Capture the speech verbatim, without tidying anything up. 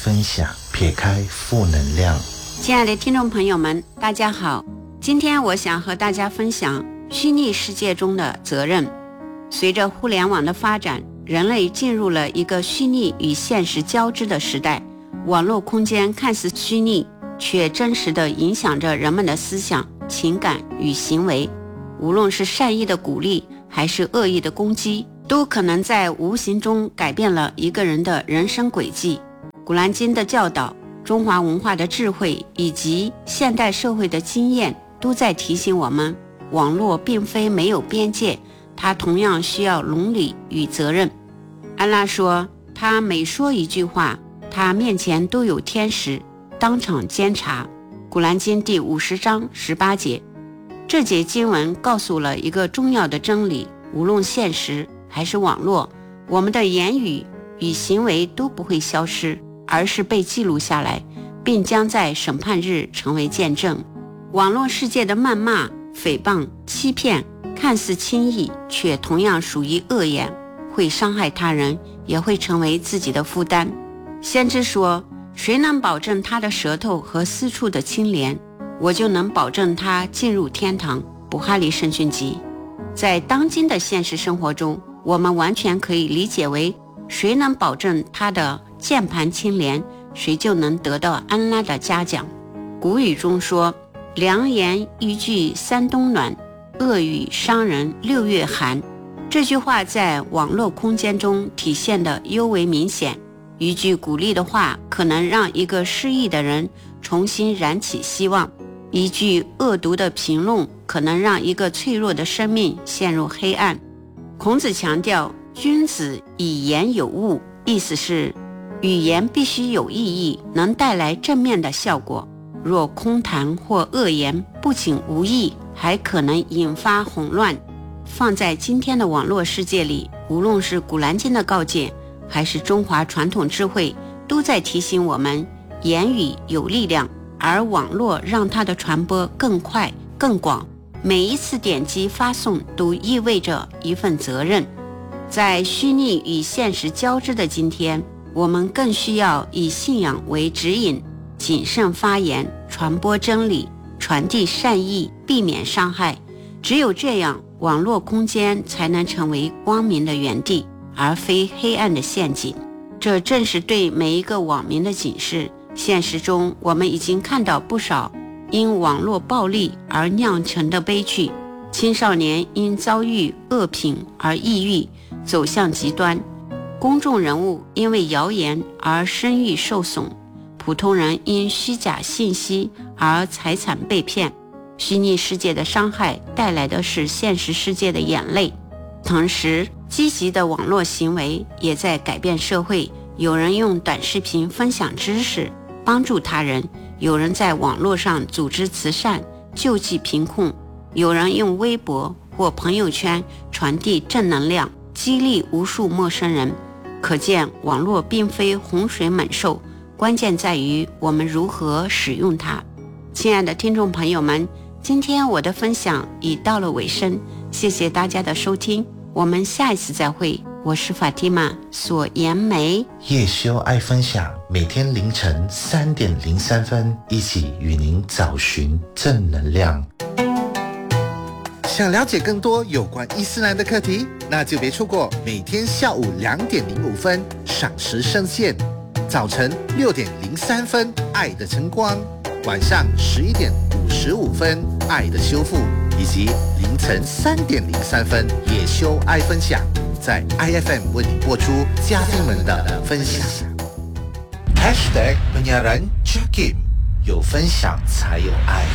分享，撇开负能量。 亲爱的听众朋友们，大家好，今天我想和大家分享虚拟世界中的责任。随着互联网的发展，人类进入了一个虚拟与现实交织的时代。网络空间看似虚拟，却真实地影响着人们的思想、情感与行为。无论是善意的鼓励，还是恶意的攻击，都可能在无形中改变了一个人的人生轨迹。古兰经的教导、中华文化的智慧以及现代社会的经验，都在提醒我们，网络并非没有边界，它同样需要伦理与责任。安拉说，他每说一句话，他面前都有天使当场监察。古兰经第五十章十八节。这节经文告诉了一个重要的真理，无论现实还是网络，我们的言语与行为都不会消失，而是被记录下来，并将在审判日成为见证。网络世界的谩骂、诽谤、欺骗看似轻易，却同样属于恶言，会伤害他人，也会成为自己的负担。先知说，谁能保证他的舌头和私处的清廉，我就能保证他进入天堂。布哈里圣训集。在当今的现实生活中，我们完全可以理解为，谁能保证他的键盘清廉，谁就能得到安拉的嘉奖。古语中说，良言一句三冬暖，恶语伤人六月寒。这句话在网络空间中体现得尤为明显。一句鼓励的话可能让一个失意的人重新燃起希望，一句恶毒的评论可能让一个脆弱的生命陷入黑暗。孔子强调，君子以言有物，意思是语言必须有意义，能带来正面的效果。若空谈或恶言，不仅无益，还可能引发混乱。放在今天的网络世界里，无论是古兰经的告诫，还是中华传统智慧，都在提醒我们，言语有力量，而网络让它的传播更快更广。每一次点击发送都意味着一份责任。在虚拟与现实交织的今天，我们更需要以信仰为指引，谨慎发言，传播真理，传递善意，避免伤害。只有这样，网络空间才能成为光明的园地，而非黑暗的陷阱。这正是对每一个网民的警示。现实中，我们已经看到不少因网络暴力而酿成的悲剧，青少年因遭遇恶评而抑郁，走向极端；公众人物因为谣言而声誉受损；普通人因虚假信息而财产被骗。虚拟世界的伤害带来的是现实世界的眼泪。同时，积极的网络行为也在改变社会。有人用短视频分享知识，帮助他人；有人在网络上组织慈善，救济贫困；有人用微博或朋友圈传递正能量，激励无数陌生人。可见，网络并非洪水猛兽，关键在于我们如何使用它。亲爱的听众朋友们，今天我的分享已到了尾声，谢谢大家的收听，我们下一次再会。我是法蒂玛索颜梅。 叶修爱分享，每天凌晨三点零三分，一起与您找寻正能量。想了解更多有关伊斯兰的课题，那就别错过每天下午两点零五分赏时圣线，早晨六点零三分爱的晨光，晚上十一点五十五分爱的修复，以及凌晨三点零三分叶修爱分享，在 I F M 为你播出嘉宾们的分享。Hashtag penyiaran Jakim，有分享才有爱。